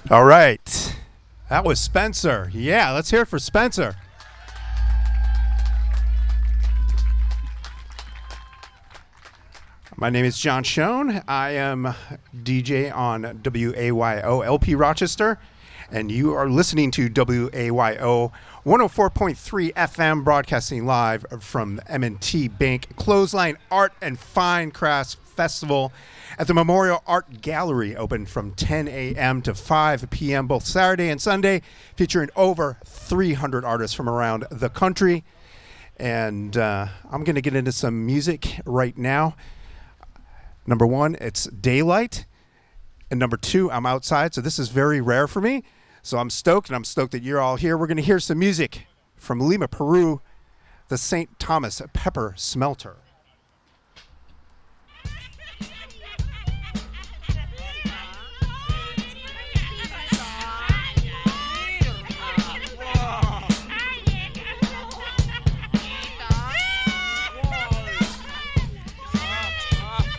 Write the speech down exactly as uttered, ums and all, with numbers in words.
All right. That was Spencer. Yeah, let's hear it for Spencer. My name is John Schoen. I am D J on W A Y O L P Rochester, and you are listening to W A Y O one oh four point three F M, broadcasting live from the M and T Bank Clothesline Art and Fine Crafts Festival at the Memorial Art Gallery, open from ten a.m. to five p.m. both Saturday and Sunday, featuring over three hundred artists from around the country. And uh, I'm going to get into some music right now. Number one, it's daylight. And number two, I'm outside, so this is very rare for me. So I'm stoked, and I'm stoked that you're all here. We're going to hear some music from Lima, Peru, the Saint Thomas Pepper Smelter.